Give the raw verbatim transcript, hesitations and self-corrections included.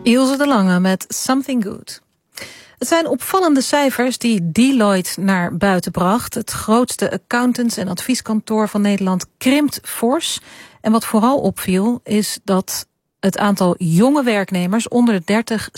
Ilse de Lange met Something Good. Het zijn opvallende cijfers die Deloitte naar buiten bracht. Het grootste accountants- en advieskantoor van Nederland krimpt fors. En wat vooral opviel is dat het aantal jonge werknemers onder de dertig